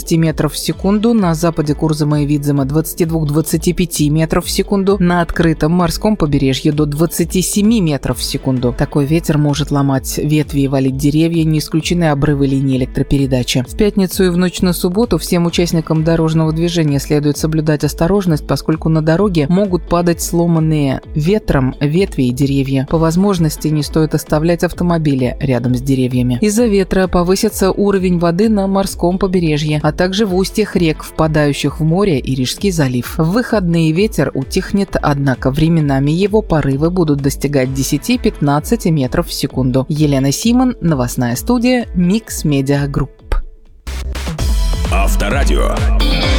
26 метров в секунду, на западе Курзама и Видзема 22-25 метров в секунду, на открытом морском побережье до 27 метров в секунду. Такой ветер может ломать ветви и валить деревья, не исключены обрывы линии электропередачи. В пятницу и в ночь на субботу всем участникам дорожного движения следует соблюдать осторожность, поскольку на дороге могут падать сломанные ветром ветви и деревья. По возможности не стоит оставлять автомобили рядом с деревьями. Из-за ветра повысится уровень воды на морском побережье, а также в устьях рек, впадающих в море и Рижский залив. В выходные ветер утихнет, однако временами его порывы будут достигать 10-15 метров в секунду. Елена Симон, новостная студия Mix Media Group. Авторадио.